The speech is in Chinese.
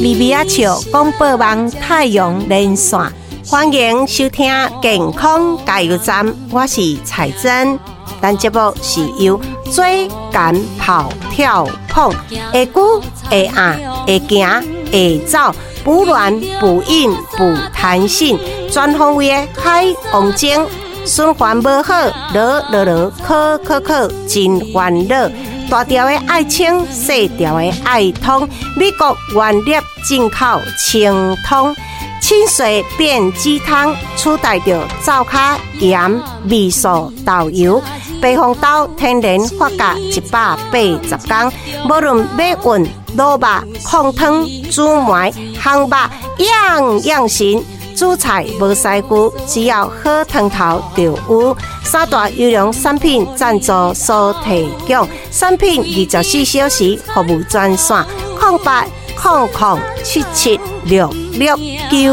咪咪仔笑广播网太阳连线，欢迎收听健康加油站，我是彩珍。咱节目是由追赶跑跳碰，会久会硬会行会走，补卵补阴补弹性，全方位的海王精。循环无好，考，真烦恼。大条的爱清，细条的爱通。美国原粒进口清通，清水变鸡汤，取代着灶卡盐、味素、豆油。白红豆天然发酵180天，无论要运、卤肉、控汤、煮糜、烘肉，样样行。煮菜无师傅，只要好汤头就有。三大优良产品赞助所提供，产品24小时服务专线：0800776669。